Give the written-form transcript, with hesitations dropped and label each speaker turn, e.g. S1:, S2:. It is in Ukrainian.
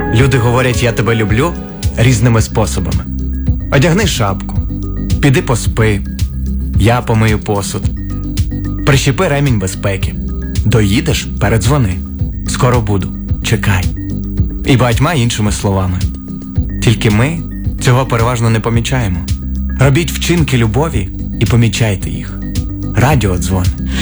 S1: Люди говорять «я тебе люблю» різними способами. Одягни шапку, піди поспи, я помию посуд. Прищепи ремінь безпеки, доїдеш – передзвони, скоро буду, чекай. І багатьма іншими словами. Тільки ми цього переважно не помічаємо. Робіть вчинки любові і помічайте їх. Радіодзвон.